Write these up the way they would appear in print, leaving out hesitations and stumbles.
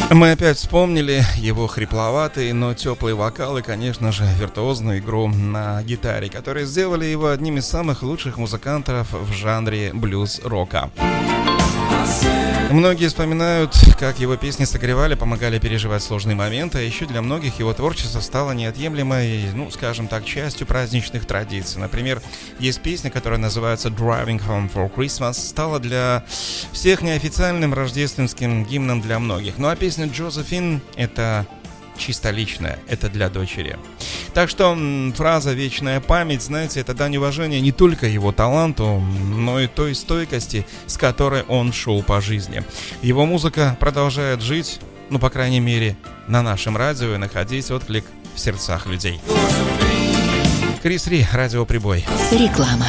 Мы опять вспомнили его хрипловатый, но теплый вокал и, конечно же, виртуозную игру на гитаре, которые сделали его одним из самых лучших музыкантов в жанре блюз-рока. Многие вспоминают, как его песни согревали, помогали переживать сложные моменты, а еще для многих его творчество стало неотъемлемой, скажем так, частью праздничных традиций. Например, есть песня, которая называется «Driving Home for Christmas», стала для всех неофициальным рождественским гимном для многих. Ну а песня «Josephine» — это чисто личное, это для дочери. Так что фраза «вечная память», знаете, это дань уважения не только его таланту, но и той стойкости, с которой он шел по жизни. Его музыка продолжает жить, по крайней мере, на нашем радио и находить отклик в сердцах людей. Крис Ри, Радио Прибой. Реклама.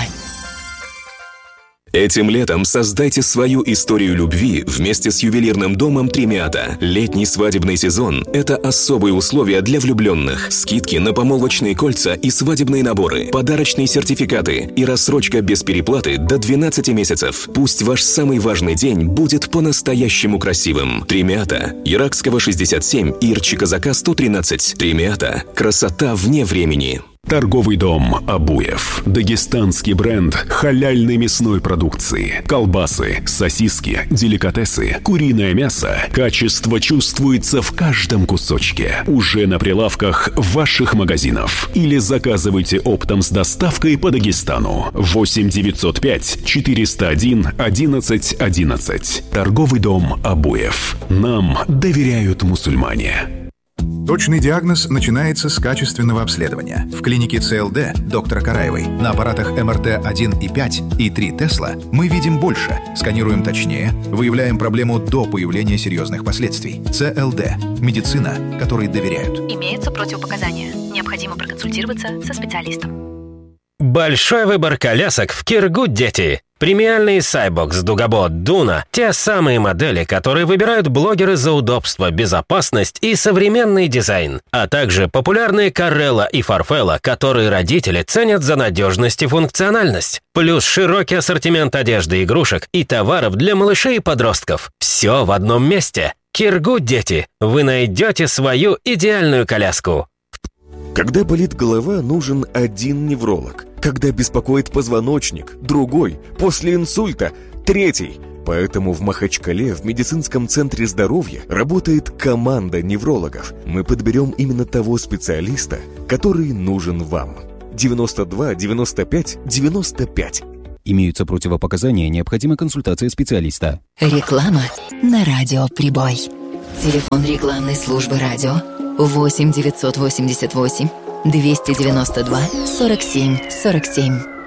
Этим летом создайте свою историю любви вместе с ювелирным домом Тремиата. Летний свадебный сезон – это особые условия для влюбленных. Скидки на помолвочные кольца и свадебные наборы, подарочные сертификаты и рассрочка без переплаты до 12 месяцев. Пусть ваш самый важный день будет по-настоящему красивым. Тремиата. Иракского 67, Ирчи-Казака 113. Тремиата. Красота вне времени. Торговый дом «Абуев». Дагестанский бренд халяльной мясной продукции. Колбасы, сосиски, деликатесы, куриное мясо. Качество чувствуется в каждом кусочке. Уже на прилавках ваших магазинов. Или заказывайте оптом с доставкой по Дагестану. 8 905 401 11 11. Торговый дом «Абуев». Нам доверяют мусульмане. Точный диагноз начинается с качественного обследования. В клинике ЦЛД доктора Караевой на аппаратах МРТ 1,5 и 3 Тесла мы видим больше, сканируем точнее, выявляем проблему до появления серьезных последствий. ЦЛД – медицина, которой доверяют. Имеются противопоказания. Необходимо проконсультироваться со специалистом. Большой выбор колясок в Киргуд-Дети. Премиальные Cybox, Дугабот, Дуна – те самые модели, которые выбирают блогеры за удобство, безопасность и современный дизайн. А также популярные Карелла и Фарфелла, которые родители ценят за надежность и функциональность. Плюс широкий ассортимент одежды, игрушек и товаров для малышей и подростков. Все в одном месте. Киргуд-Дети. Вы найдете свою идеальную коляску. Когда болит голова, нужен один невролог. Когда беспокоит позвоночник, другой. После инсульта, третий. Поэтому в Махачкале в медицинском центре здоровья работает команда неврологов. Мы подберем именно того специалиста, который нужен вам. 92 95 95. Имеются противопоказания, необходима консультация специалиста. Реклама на Радио Прибой. Телефон рекламной службы радио 8 988 292 47 47.